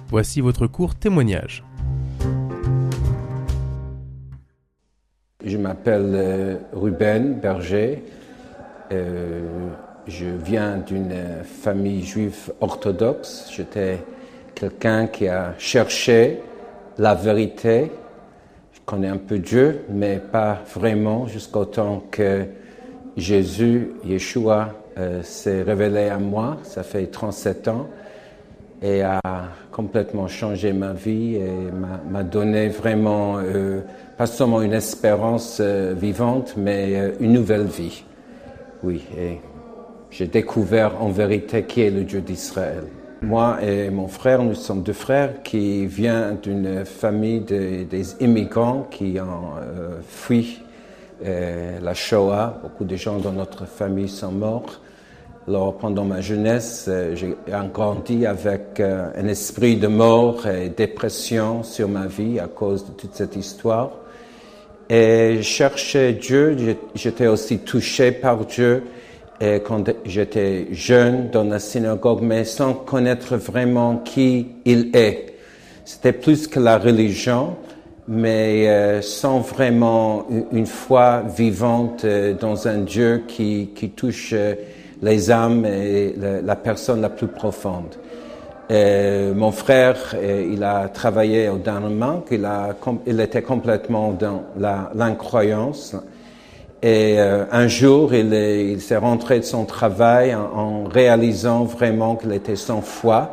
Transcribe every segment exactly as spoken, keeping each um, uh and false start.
Voici votre court témoignage. Je m'appelle euh, Ruben Berger. Euh, je viens d'une famille juive orthodoxe. J'étais quelqu'un qui a cherché la vérité. Je connais un peu Dieu, mais pas vraiment, jusqu'au temps que Jésus, Yeshua, euh, s'est révélé à moi. Ça fait trente-sept ans. Et a complètement changé ma vie et m'a, m'a donné vraiment, euh, pas seulement une espérance euh, vivante, mais euh, une nouvelle vie. Oui, et j'ai découvert en vérité qui est le Dieu d'Israël. Moi et mon frère, nous sommes deux frères qui viennent d'une famille de, des immigrants qui ont euh, fui euh, la Shoah. Beaucoup de gens dans notre famille sont morts. Alors, pendant ma jeunesse, euh, j'ai grandi avec euh, un esprit de mort et dépression sur ma vie à cause de toute cette histoire. Et je cherchais Dieu, j'étais aussi touché par Dieu et quand j'étais jeune dans la synagogue, mais sans connaître vraiment qui il est. C'était plus que la religion, mais euh, sans vraiment une foi vivante euh, dans un Dieu qui, qui touche euh, les âmes et la, la personne la plus profonde. Et mon frère, il a travaillé au Danemark, il, a, il était complètement dans la, l'incroyance. Et euh, un jour, il, est, il s'est rentré de son travail en, en réalisant vraiment qu'il était sans foi.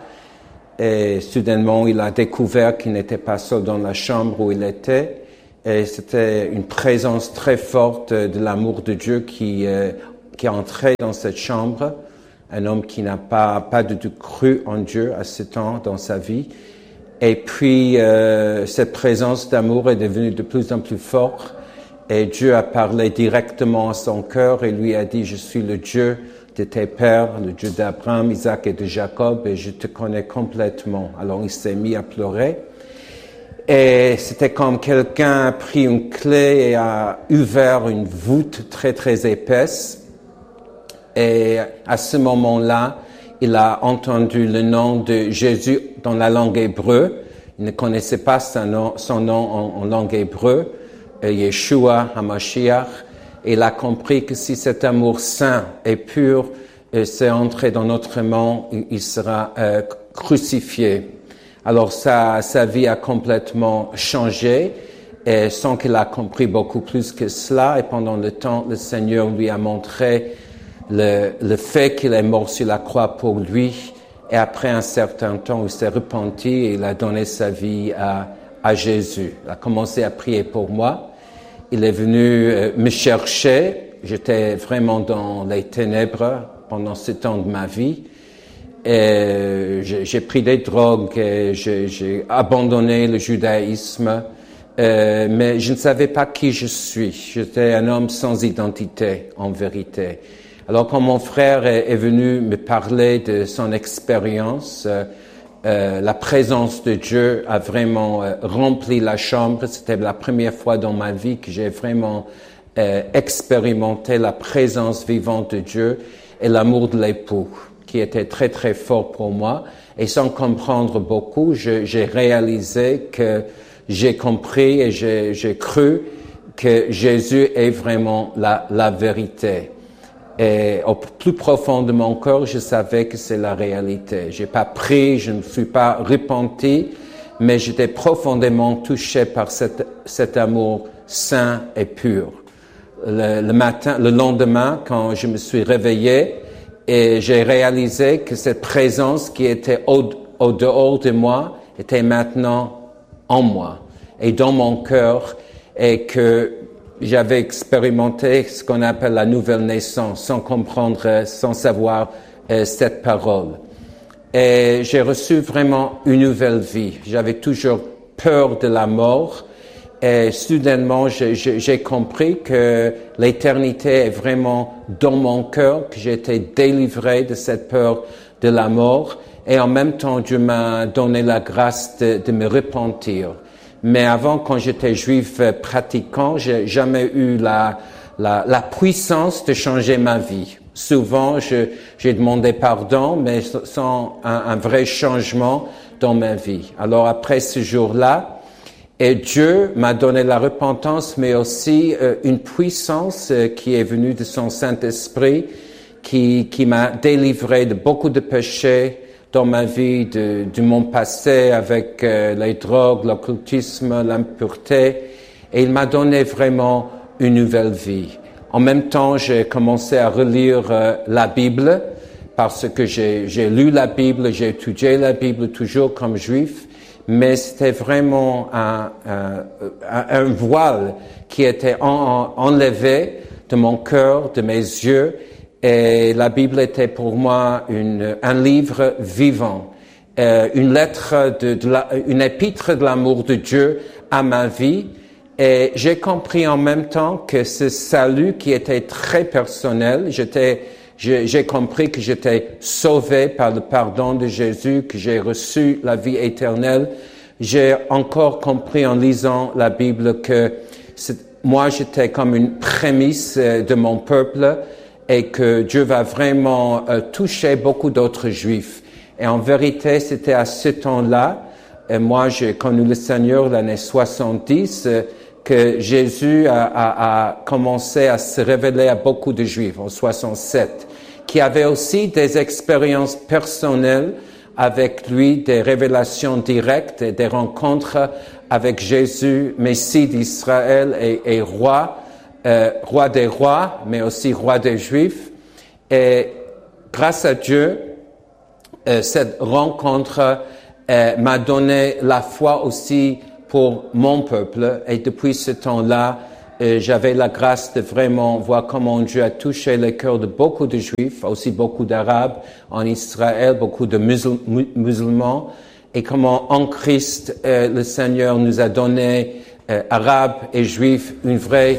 Et soudainement, il a découvert qu'il n'était pas seul dans la chambre où il était. Et c'était une présence très forte de l'amour de Dieu qui euh, qui est entré dans cette chambre, un homme qui n'a pas, pas du tout cru en Dieu à ce temps dans sa vie. Et puis, euh, cette présence d'amour est devenue de plus en plus forte. Et Dieu a parlé directement à son cœur et lui a dit, je suis le Dieu de tes pères, le Dieu d'Abraham, Isaac et de Jacob, et je te connais complètement. Alors, il s'est mis à pleurer. Et c'était comme quelqu'un a pris une clé et a ouvert une voûte très, très épaisse. Et à ce moment-là, il a entendu le nom de Jésus dans la langue hébreu. Il ne connaissait pas son nom, son nom en, en langue hébreu, Yeshua HaMashiach. Et il a compris que si cet amour saint et pur euh, s'est entré dans notre monde, il sera euh, crucifié. Alors sa, sa vie a complètement changé, et sans qu'il a compris beaucoup plus que cela. Et pendant le temps, le Seigneur lui a montré Le, le fait qu'il est mort sur la croix pour lui, et après un certain temps, il s'est repenti et il a donné sa vie à, à Jésus. Il a commencé à prier pour moi. Il est venu euh, me chercher. J'étais vraiment dans les ténèbres pendant ce temps de ma vie. Et j'ai, j'ai pris des drogues, et j'ai, j'ai abandonné le judaïsme, euh, mais je ne savais pas qui je suis. J'étais un homme sans identité, en vérité. Alors, quand mon frère est, est venu me parler de son expérience, euh, euh, la présence de Dieu a vraiment euh, rempli la chambre. C'était la première fois dans ma vie que j'ai vraiment euh, expérimenté la présence vivante de Dieu et l'amour de l'époux, qui était très, très fort pour moi. Et sans comprendre beaucoup, je, j'ai réalisé que j'ai compris et j'ai, j'ai cru que Jésus est vraiment la, la vérité. Et au plus profond de mon cœur, je savais que c'est la réalité. J'ai pas pris, je ne suis pas repenti, mais j'étais profondément touché par cet, cet amour saint et pur. Le, le matin, le lendemain, quand je me suis réveillé, et j'ai réalisé que cette présence qui était au, au dehors de moi était maintenant en moi et dans mon cœur, et que j'avais expérimenté ce qu'on appelle la nouvelle naissance, sans comprendre, sans savoir euh, cette parole. Et j'ai reçu vraiment une nouvelle vie. J'avais toujours peur de la mort. Et soudainement, j'ai, j'ai, j'ai compris que l'éternité est vraiment dans mon cœur, que j'ai été délivré de cette peur de la mort. Et en même temps, Dieu m'a donné la grâce de, de me repentir. Mais avant, quand j'étais juif pratiquant, j'ai jamais eu la, la, la puissance de changer ma vie. Souvent, je, j'ai demandé pardon, mais sans un, un vrai changement dans ma vie. Alors après ce jour-là, et Dieu m'a donné la repentance, mais aussi euh, une puissance euh, qui est venue de son Saint-Esprit, qui, qui m'a délivré de beaucoup de péchés dans ma vie, de, de mon passé avec euh, les drogues, l'occultisme, l'impureté. Et il m'a donné vraiment une nouvelle vie. En même temps, j'ai commencé à relire euh, la Bible parce que j'ai, j'ai lu la Bible, j'ai étudié la Bible toujours comme juif, mais c'était vraiment un, un, un voile qui était en, enlevé de mon cœur, de mes yeux, et la Bible était pour moi une, un livre vivant, euh, une lettre, de, de la, une épître de l'amour de Dieu à ma vie. Et j'ai compris en même temps que ce salut qui était très personnel, j'étais, j'ai, j'ai compris que j'étais sauvé par le pardon de Jésus, que j'ai reçu la vie éternelle. J'ai encore compris en lisant la Bible que moi j'étais comme une prémisse de mon peuple et que Dieu va vraiment euh, toucher beaucoup d'autres Juifs. Et en vérité, c'était à ce temps-là, et moi j'ai connu le Seigneur l'année soixante-dix, euh, que Jésus a, a, a commencé à se révéler à beaucoup de Juifs en soixante-sept, qui avaient aussi des expériences personnelles avec lui, des révélations directes et des rencontres avec Jésus, Messie d'Israël et, et roi, euh, roi des rois, mais aussi roi des Juifs. Et grâce à Dieu, euh, cette rencontre euh, m'a donné la foi aussi pour mon peuple. Et depuis ce temps-là, euh, j'avais la grâce de vraiment voir comment Dieu a touché le cœur de beaucoup de Juifs, aussi beaucoup d'Arabes en Israël, beaucoup de musul- musulmans, et comment en Christ, euh, le Seigneur nous a donné, euh, Arabes et Juifs, une vraie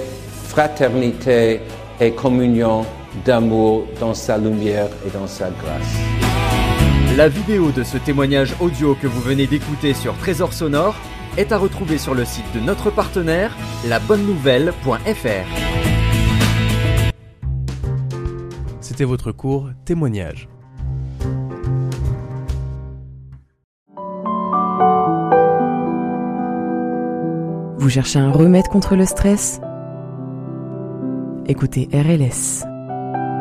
fraternité et communion d'amour dans sa lumière et dans sa grâce. La vidéo de ce témoignage audio que vous venez d'écouter sur Trésor Sonore est à retrouver sur le site de notre partenaire, la bonne nouvelle point f r. C'était votre cours Témoignage. Vous cherchez un remède contre le stress ? Écoutez R L S.